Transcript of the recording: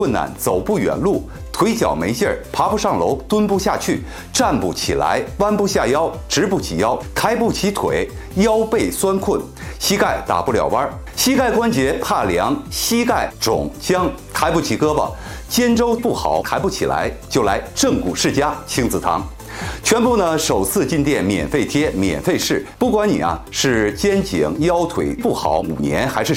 困难，走不远路，腿脚没劲儿，爬不上楼，蹲不下去，站不起来，弯不下腰，直不起腰，抬不起腿，腰背酸困，膝盖打不了弯，膝盖关节怕凉，膝盖肿僵，抬不起胳膊，肩周不好，抬不起来，就来正骨世家亲子堂。全部呢首次进店免费贴，免费试，不管你是肩颈腰腿不好5年，还是